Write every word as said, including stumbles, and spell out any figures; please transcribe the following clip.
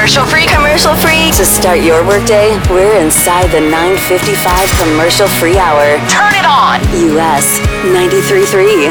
Commercial free, commercial free. To start your workday, we're inside the nine fifty-five commercial free hour. Turn it on. U S ninety-three point three.